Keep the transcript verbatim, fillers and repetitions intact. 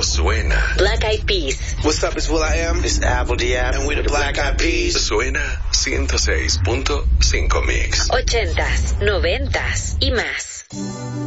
suena. Black Eyed Peas. What's up, it's will.i.am. It's Apple Diab. And we're the Black Eyed Peas. Suena ciento seis punto cinco Mix. Ochentas, noventas y más.